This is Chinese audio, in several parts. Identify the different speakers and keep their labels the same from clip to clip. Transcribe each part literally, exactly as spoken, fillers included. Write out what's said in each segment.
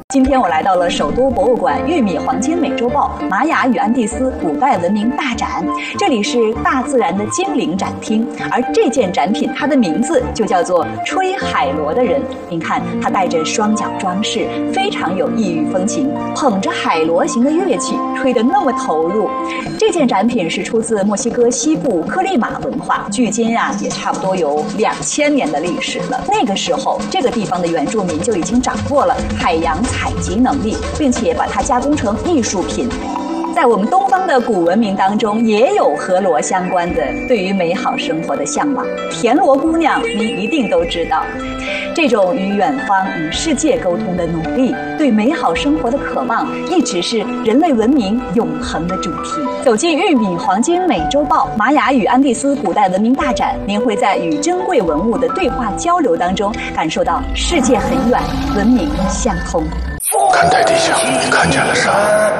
Speaker 1: 今天我来到了首都博物馆玉米黄金美洲豹玛雅与安第斯古代文明大展，这里是大自然的精灵展厅，而这件展品它的名字就叫做吹海螺的人。您看，它带着双脚装饰，非常有异域风情，捧着海螺形的乐器，吹得那么投入。这件展品是出自墨西哥西部克利马文化，距今啊也差不多有两千年的历史了。那个时候，这个地方的原住民就已经掌握了海洋采集能力，并且把它加工成艺术品。在我们东方的古文明当中，也有和螺相关的对于美好生活的向往。田螺姑娘，您一定都知道，这种与远方、与世界沟通的努力，对美好生活的渴望，一直是人类文明永恒的主题。走进玉米黄金美洲豹玛雅与安第斯古代文明大展，您会在与珍贵文物的对话交流当中，感受到世界很远，文明相通。
Speaker 2: 看台地下，你看见了啥？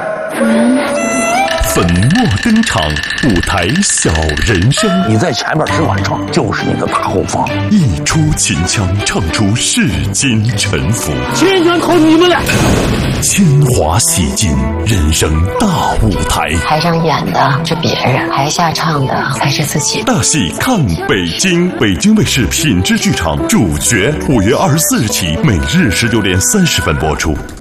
Speaker 3: 粉墨登场，舞台小人生。
Speaker 2: 你在前面是晚唱，就是你的大后方。
Speaker 3: 一出秦腔，唱出世间沉浮。
Speaker 2: 千元投你们俩。
Speaker 3: 铅华洗尽，人生大舞台。
Speaker 4: 台上演的是别人，台下唱的才是自己。
Speaker 3: 大戏看北京，北京卫视品质剧场主角，五月二十四日起，每日十九点三十分播出。